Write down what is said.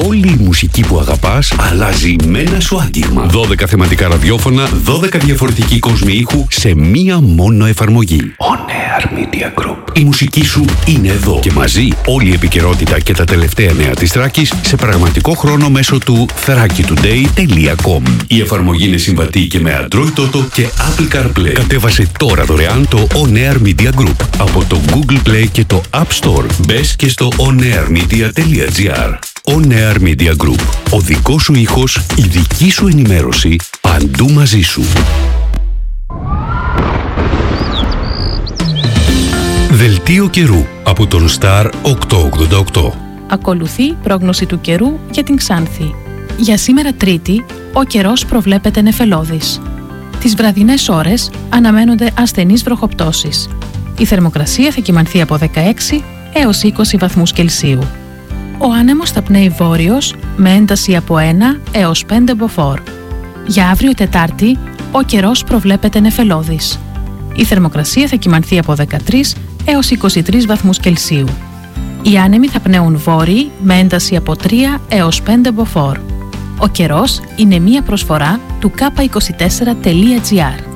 Όλη η μουσική που αγαπάς αλλάζει με ένα σου άγγιγμα. 12 θεματικά ραδιόφωνα, 12 διαφορετικοί κόσμοι ήχου σε μία μόνο εφαρμογή. On Air Media Group. Η μουσική σου είναι εδώ και μαζί όλη η επικαιρότητα και τα τελευταία νέα της Θράκης σε πραγματικό χρόνο μέσω του thrakitoday.com. Η εφαρμογή είναι συμβατή και με Android Auto και Apple CarPlay. Κατέβασε τώρα δωρεάν το On Air Media Group από το Google Play και το App Store. Μπες και στο onairmedia.gr. On Air Media Group. Ο δικός σου ήχος, η δική σου ενημέρωση, παντού μαζί σου. Δελτίο καιρού από τον Star 888. Ακολουθεί πρόγνωση του καιρού για την Ξάνθη. Για σήμερα Τρίτη, ο καιρός προβλέπεται νεφελώδης. Τις βραδινές ώρες αναμένονται ασθενείς βροχοπτώσεις. Η θερμοκρασία θα κυμανθεί από 16 έως 20 βαθμούς Κελσίου. Ο άνεμος θα πνέει βόρειος με ένταση από 1 έως 5 μποφόρ. Για αύριο Τετάρτη, ο καιρός προβλέπεται νεφελώδης. Η θερμοκρασία θα κυμανθεί από 13 έως 23 βαθμούς Κελσίου. Οι άνεμοι θα πνέουν βόρειοι με ένταση από 3 έως 5 μποφόρ. Ο καιρός είναι μία προσφορά του k24.gr.